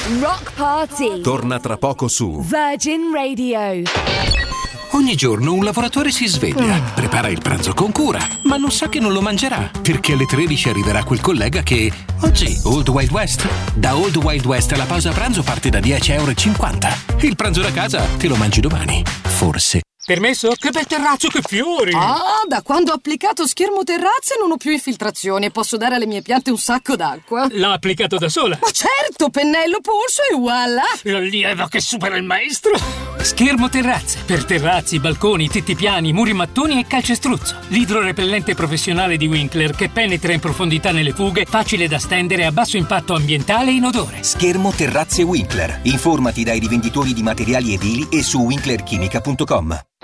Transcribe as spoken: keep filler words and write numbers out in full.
Rock Party. Torna tra poco su Virgin Radio. Ogni giorno un lavoratore si sveglia, prepara il pranzo con cura, ma non sa che non lo mangerà, perché alle tredici arriverà quel collega che... Oggi, Old Wild West. Da Old Wild West la pausa pranzo parte da dieci e cinquanta euro. Il pranzo da casa te lo mangi domani. Forse. Permesso? Che bel terrazzo, che fiori! Ah, da quando ho applicato Schermo Terrazze non ho più infiltrazioni e posso dare alle mie piante un sacco d'acqua. L'ha applicato da sola? Ma certo, pennello, polso e voilà! L'allieva che supera il maestro! Schermo Terrazze. Per terrazzi, balconi, tetti piani, muri mattoni e calcestruzzo. L'idrorepellente professionale di Winkler che penetra in profondità nelle fughe, facile da stendere, a basso impatto ambientale e inodore. Schermo Terrazze Winkler. Informati dai rivenditori di materiali edili e su winkler chimica punto com.